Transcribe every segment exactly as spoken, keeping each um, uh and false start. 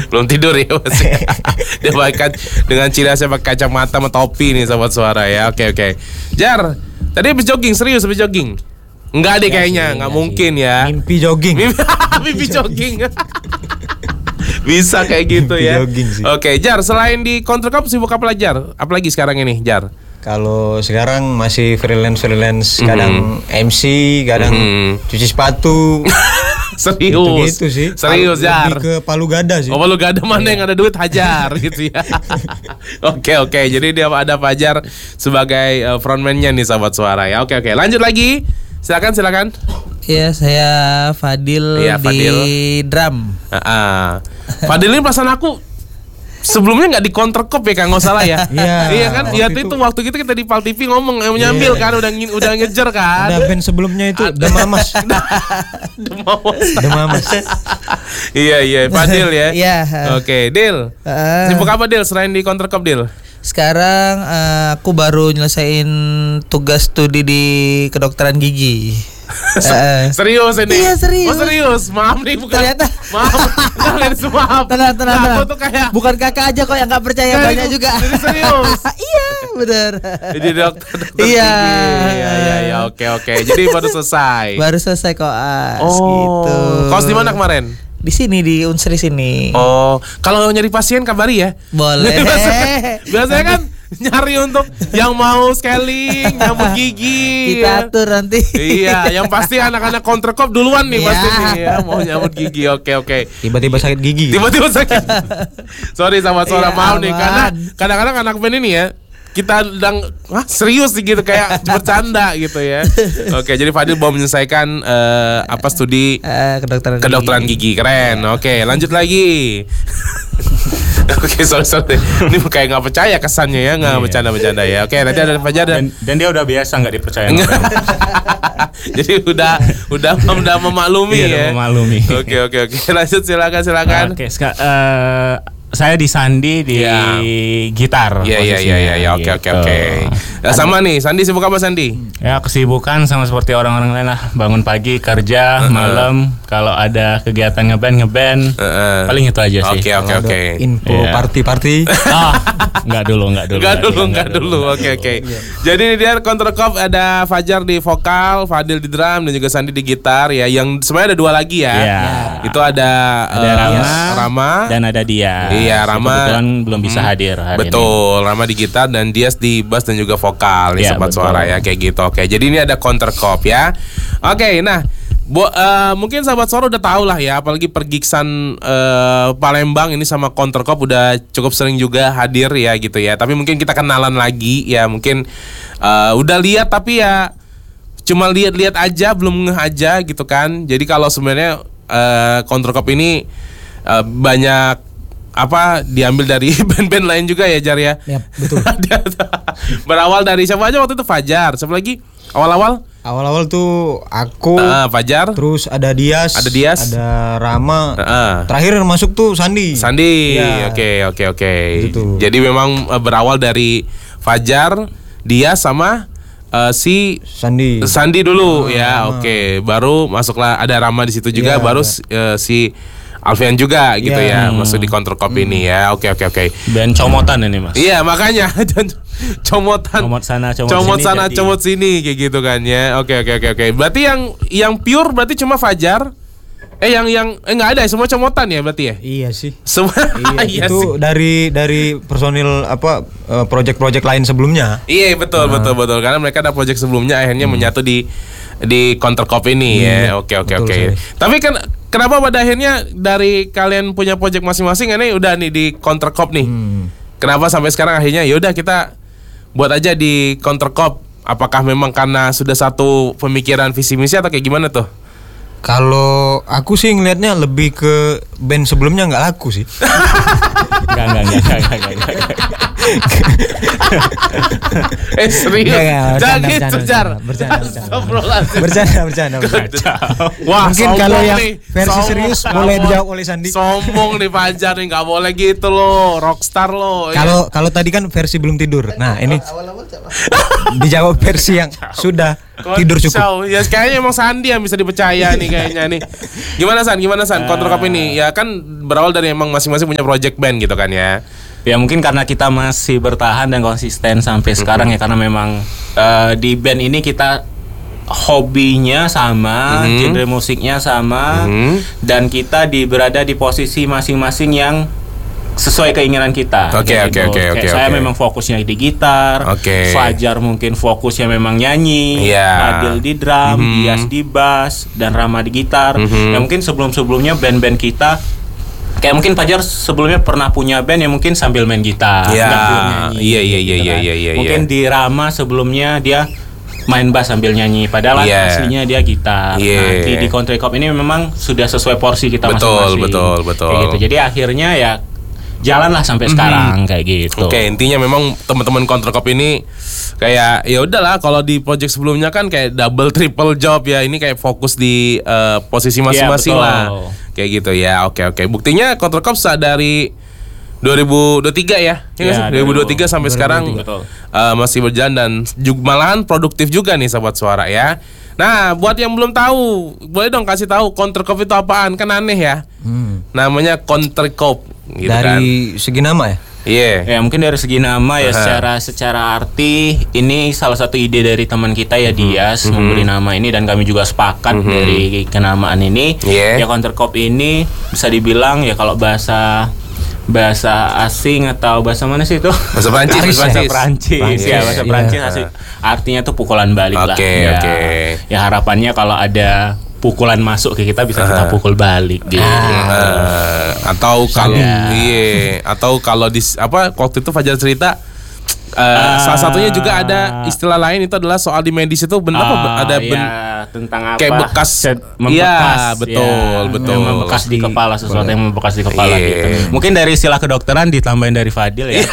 Belum tidur ya masih. Dia bahkan dengan ciri khasnya pakai kacamata sama topi nih sobat suara ya. Oke oke. Jar, tadi habis jogging, serius habis jogging? Enggak deh kayaknya, enggak mungkin ya. Mimpi jogging. Mimpi, mimpi jogging. Bisa kayak gitu ya. Oke, Jar, selain di Counter Cup sibuk apa lagi, Jar? Apalagi sekarang ini, Jar? Kalau sekarang masih freelance-freelance, kadang mm-hmm. M C, kadang mm-hmm. cuci sepatu. Serius. Gitu sih. Serius, Jar. Lebih ke Palu Gada sih. Oh, Palu Gada mana yeah. yang ada duit hajar gitu ya. Oke, oke. Jadi dia ada Fajar sebagai uh, frontman-nya nih sahabat suara ya. Oke, oke. Lanjut lagi. Silakan, silakan. Iya, saya Fadil ya, di Fadil. Drum. Uh-uh. Fadil ini perasaan aku sebelumnya nggak di Counter Cup ya kan, nggak salah ya. Iya. Iya kan? Ya itu, itu waktu kita kita di Pal T V ngomong eh, nyambil yeah. kan, udah udah ngejar kan. Ada band sebelumnya itu Demamas. Demamas. Demamas. Iya iya, Fadil ya. Iya. Oke, Dil. Uh, Sibuk apa Dil selain di Counter Cup, Dil? Sekarang uh, aku baru nyelesain tugas studi di kedokteran gigi. uh, serius ini? Iya serius. Oh serius? Maaf nih bukan. Ternyata. Maaf. Kalian maaf. Tenang tenang nah, tenang. Tuh kayak... Bukan kakak aja kok yang nggak percaya, kayak banyak juga. Jadi serius. Iya benar. Jadi dokter. dokter iya. Iya iya iya oke oke. Jadi baru selesai. Baru selesai koas. Oh. Gitu. Koas di mana kemarin? Di sini di Unsri sini. Oh, kalau nyari pasien kabari ya. Boleh. Biasanya, biasanya kan nyari untuk yang mau scaling, nyambut gigi. Kita atur nanti. Iya, yang pasti anak-anak Counter Cup duluan nih pasti nih ya, mau nyambut gigi. Oke oke. Tiba-tiba sakit gigi. Tiba-tiba sakit. Sorry sama suara iya, mau nih karena kadang-kadang anak band ini ya. Kita sedang ah, serius gitu kayak bercanda gitu ya. Oke, jadi Fadil mau menyelesaikan uh, apa studi uh, kedokteran, kedokteran gigi. gigi. Keren. Yeah. Oke, lanjut lagi. Oke, sorry sorry. Ini kayak nggak percaya kesannya ya, nggak yeah. bercanda-bercanda ya. Oke, nanti ada Fajar dan dan dia udah biasa nggak dipercaya. Jadi udah udah udah memaklumi iya, ya. Udah memaklumi. Oke oke oke. Lanjut silakan silakan. Oke, sekarang uh, saya di Sandi di yeah. gitar. Iya iya iya iya oke oke oke. Sama nih, Sandi sibuk apa Sandi? Ya kesibukan sama seperti orang-orang lain lah. Bangun pagi kerja, uh-huh. malam kalau ada kegiatan ngeband ngeband. Uh-huh. Paling itu aja sih. Oke oke oke. Info yeah. party-party. Ah, enggak dulu, enggak dulu. Enggak dulu, enggak dulu. Oke oke. Jadi dia Counter Cup ada Fajar di vokal, Fadil di drum dan juga Sandi di gitar ya. Yang sebenarnya ada dua lagi ya. Yeah. Itu ada ada uh, Rama, Rama dan ada dia. Iya, Rama kebetulan belum bisa hmm, hadir hari betul, ini. Rama di gitar dan Dias di bass dan juga vokal nih ya, sobat betul. suara ya kayak gitu. Oke, jadi ini ada Counter Cup ya. Oke, nah Bo, uh, mungkin sahabat suara udah tahu lah ya, apalagi pergiksan uh, Palembang ini sama Counter Cup udah cukup sering juga hadir ya gitu ya. Tapi mungkin kita kenalan lagi ya, mungkin uh, udah lihat tapi ya cuma lihat-lihat aja, belum ngeh aja gitu kan. Jadi kalau sebenarnya uh, Counter Cup ini uh, banyak apa diambil dari band-band lain juga ya Jar ya. Yap, betul. Berawal dari siapa aja waktu itu? Fajar. Siapa lagi? Awal-awal? Awal-awal tuh aku, uh, Fajar. Terus ada Dias, ada Dias, ada Rama. Uh. Terakhir yang masuk tuh Sandi. Sandi. Oke, oke, oke. Jadi memang uh, berawal dari Fajar, Dias sama uh, si Sandi. Sandi dulu oh, ya. Oke, okay. Baru masuklah ada Rama di situ juga, yeah. baru uh, si Alfian juga gitu yeah. ya, masuk di Counter Cup hmm. ini ya. Oke oke oke. Band comotan ini Mas. Iya makanya comotan. Comot sana, comot, comot sini, sana, jadi... comot sini kayak gitu kan ya. Oke oke oke oke. Berarti yang yang pure berarti cuma Fajar. Eh yang yang eh nggak ada semua comotan ya berarti ya? Iya sih. Semua iya, iya itu sih. dari dari personil apa uh, project-project lain sebelumnya. Iya betul nah. betul betul karena mereka ada project sebelumnya akhirnya hmm. menyatu di di Counter Cup ini hmm, ya. Oke oke oke. Tapi kan kenapa pada akhirnya dari kalian punya project masing-masing ini udah nih di Counter Cup nih. Hmm. Kenapa sampai sekarang akhirnya yaudah kita buat aja di Counter Cup. Apakah memang karena sudah satu pemikiran visi misi atau kayak gimana tuh? Kalau aku sih ngelihatnya lebih ke band sebelumnya nggak laku sih. Enggak enggak enggak enggak enggak. Eh serius? Jangan gitu Jar. Bercanda bercanda bercanda bercanda. Wah, mungkin kalau yang versi serius boleh dijawab oleh Sandi. Sombong nih Fajar nih, nggak boleh gitu loh, rockstar loh. Kalau kalau tadi kan versi belum tidur. Nah ini awal-awal siapa? dijawab versi yang sudah tidur cukup. Kacau. Ya kayaknya emang Sandi yang bisa dipercaya nih kayaknya nih. Gimana San? Gimana San? Control Cup ini ya kan berawal dari emang masing-masing punya project band gitu kan ya. Ya mungkin karena kita masih bertahan dan konsisten sampai sekarang ya, karena memang uh, di band ini kita hobinya sama, mm-hmm. genre musiknya sama, mm-hmm. dan kita di berada di posisi masing-masing yang sesuai keinginan kita. Oke oke oke oke. Saya memang fokusnya di gitar, okay. Fajar mungkin fokusnya memang nyanyi, yeah. Adil di drum, mm-hmm. Dias di bass, dan Rama di gitar. Mm-hmm. Ya mungkin sebelum-sebelumnya band-band kita kayak mungkin Fajar sebelumnya pernah punya band yang mungkin sambil main gitar, yeah. sambil nyanyi. Iya iya iya gitu kan. iya iya. Mungkin di Rama sebelumnya dia main bass sambil nyanyi, padahal yeah. aslinya dia gitar. Yeah. Nah, di, di Country Cup ini memang sudah sesuai porsi kita betul, masing-masing. Betul betul kayak gitu. Jadi akhirnya ya jalanlah sampai mm-hmm. sekarang kayak gitu. Oke, okay, intinya memang teman-teman Country Cup ini kayak ya udahlah, kalau di project sebelumnya kan kayak double triple job ya, ini kayak fokus di uh, posisi masing-masing yeah, lah. Kayak gitu ya. Oke okay, oke. Okay. Buktinya Country Cup dari dua ribu dua puluh tiga ya, ya, ya dua ribu dua puluh tiga sampai sekarang uh, masih berjalan dan juga malahan produktif juga nih Sobat Suara ya. Nah, buat yang belum tahu, boleh dong kasih tahu Country Cup itu apaan? Kan aneh ya. Hmm. Namanya Country Cup gitu dari kan. Segi nama ya? Iya. Yeah. Ya mungkin dari segi nama ya, uh-huh. secara secara arti ini salah satu ide dari teman kita ya, Dias, mm-hmm. memberi nama ini dan kami juga sepakat mm-hmm. dari kenamaan ini. Yeah. Ya Country Cup ini bisa dibilang ya kalau bahasa bahasa asing atau bahasa mana sih itu? Bahasa Prancis, bahasa Prancis. Prancis. Ya, bahasa Prancis yeah. asli, artinya tuh pukulan balik okay, lah. Oke, ya, oke. Ya harapannya kalau ada pukulan masuk ke kita bisa uh. kita pukul balik gitu. Uh, atau kalau iya, atau kalau di apa waktu itu Fajar cerita Uh, uh, salah satunya juga ada istilah lain, itu adalah soal di medis itu benar uh, apa ada ben, ya, tentang apa kayak bekas membekas, ya betul ya, betul membekas di kepala, sesuatu boleh. yang membekas di kepala yeah. gitu. Mungkin dari istilah kedokteran ditambahin dari Fadil ya.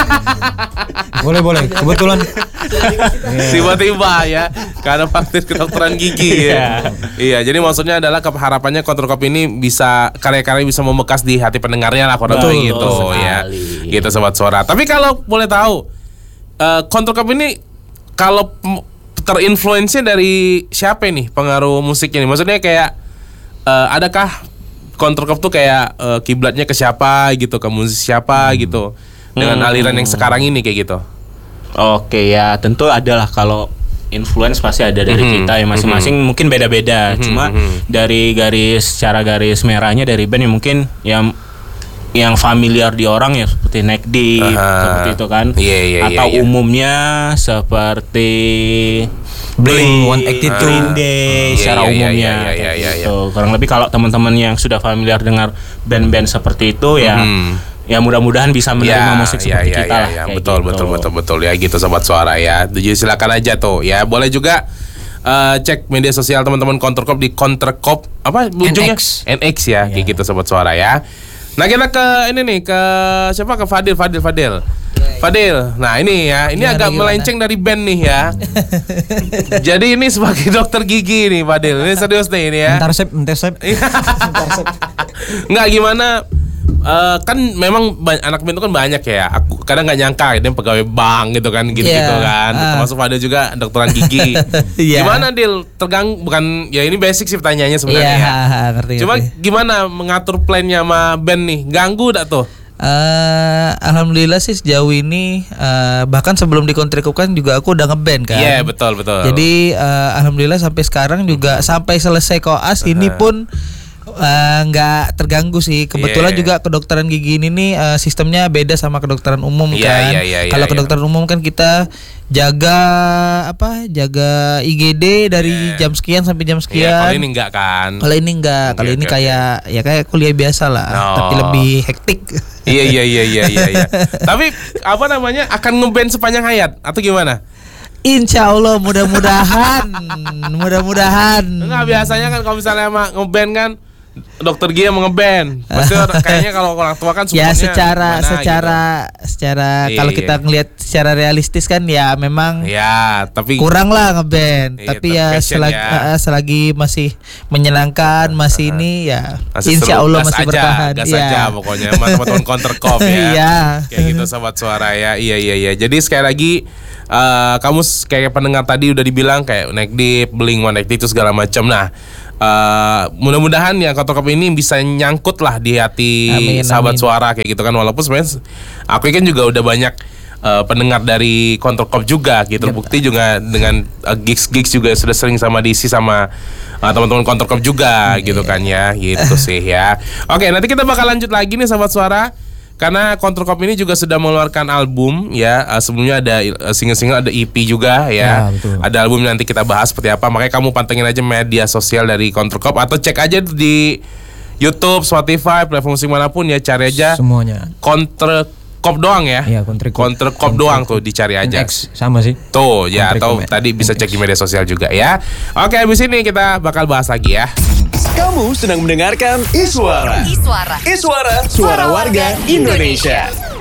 boleh boleh kebetulan tiba-tiba ya karena praktis kedokteran gigi ya. Iya, jadi maksudnya adalah harapannya Country Cup ini bisa karya-karya bisa membekas di hati pendengarnya lah, kurang lebih gitu ya. Gitu Sobat Suara. Tapi kalau boleh tahu Uh, Country Cup ini kalau terinfluensi dari siapa nih pengaruh musiknya nih? Maksudnya kayak uh, adakah Country Cup tuh kayak uh, kiblatnya ke siapa gitu, ke musisi siapa hmm. gitu dengan hmm. aliran yang sekarang ini kayak gitu? Oke ya, tentu adalah kalau influence pasti ada dari mm-hmm. kita ya masing-masing, mm-hmm. mungkin beda-beda. Mm-hmm. Cuma mm-hmm. dari garis secara garis merahnya dari band yang mungkin yang yang familiar di orang ya seperti Neck Deep, uh-huh. seperti itu kan, yeah, yeah, atau yeah, yeah. umumnya seperti Blink one eighty-two, Green Day, secara yeah, yeah, umumnya yeah, yeah, yeah, yeah, gitu. yeah. Kurang lebih kalau teman-teman yang sudah familiar dengar band-band seperti itu ya, mm. ya mudah-mudahan bisa menerima ya, musik ya, seperti ya, kita ya, lah. ya, Kayak betul, gitu. betul, betul, betul ya gitu Sobat Suara ya. Jadi silakan aja tuh ya, boleh juga. Uh, cek media sosial teman-teman Country Cup di Country Cup apa ujungnya N X ya, kayak gitu Sobat Suara ya. Nah kita ke ini nih, ke siapa, ke Fadil Fadil Fadil Fadil. Nah ini ya, ini gimana, agak gimana? Melenceng dari band nih ya. Jadi ini sebagai dokter gigi nih Fadil, ini serius nih ini ya. Bentar sep, bentar sep. Nggak gimana? Uh, kan memang anak band itu kan banyak ya. Aku kadang nggak nyangka dia pegawai bank gitu kan, gitu-gitu yeah, kan. Uh. Termasuk Fadil juga dokteran gigi. yeah. Gimana Dil? Tergang bukan ya, ini basic sih pertanyaannya sebenarnya yeah, ya. Ngerti, Cuma ngerti. gimana mengatur plannya sama band nih? Ganggu dak tuh? Uh, Alhamdulillah sih sejauh ini uh, bahkan sebelum di Country Cup kan juga aku udah ngeband kan. Iya yeah, betul betul. Jadi uh, alhamdulillah sampai sekarang juga mm-hmm. sampai selesai koas uh-huh. ini pun nggak uh, terganggu sih. Kebetulan yeah. juga kedokteran gigi ini nih uh, sistemnya beda sama kedokteran umum yeah, kan. Yeah, yeah, yeah, Kalau yeah. kedokteran umum kan kita jaga apa? Jaga I G D dari yeah. jam sekian sampai jam sekian. Yeah, kalau ini enggak kan. Kalau ini enggak. Kalau okay, ini okay, kayak okay. ya kayak kuliah biasa lah, no. tapi lebih hektik. Iya iya iya iya iya. iya. Tapi apa namanya, akan ngeband sepanjang hayat atau gimana? Insya Allah, mudah-mudahan, mudah-mudahan. Enggak, biasanya kan kalau misalnya emang ngeband kan Dokter Gia mau ngeband. Pasti kayaknya kalau orang tua kan ya secara gimana, secara gitu. secara iya, kalau kita ngelihat secara realistis kan ya memang ya tapi kurang lah ngeband. Iya, tapi ya selagi, ya selagi masih menyenangkan masih uh, ini ya masih insya Allah masih aja, bertahan. Gas ya. aja pokoknya teman-teman Countercop ya. Iya. Kayak gitu sobat suara ya. Iya iya iya. Jadi sekali lagi uh, kamu kayak pendengar tadi udah dibilang kayak naik dip, Blink one eighty itu segala macam. Nah, Uh, mudah-mudahan ya Countercop ini bisa nyangkut lah di hati amin, sahabat amin. Suara kayak gitu kan, walaupun sebenarnya aku kan juga udah banyak uh, pendengar dari Countercop juga gitu. Yep. Bukti juga dengan uh, gigs-gigs juga sudah sering sama diisi sama uh, teman-teman Countercop juga yeah. gitu kan ya, gitu sih ya. Oke, nanti kita bakal lanjut lagi nih sahabat Suara. Karena Countercop ini juga sudah mengeluarkan album ya, uh, sebelumnya ada uh, single-single, ada E P juga ya, ya ada album nanti kita bahas seperti apa. Makanya kamu pantengin aja media sosial dari Countercop atau cek aja di YouTube, Spotify, platform musik manapun ya, cari aja semuanya Countercop doang ya, ya Countercop doang tuh dicari aja. X sama sih tuh ya, atau tadi bisa cek di media sosial juga ya. Oke, habis ini kita bakal bahas lagi ya. Kamu sedang mendengarkan Iswara. Iswara. Iswara, suara warga Indonesia.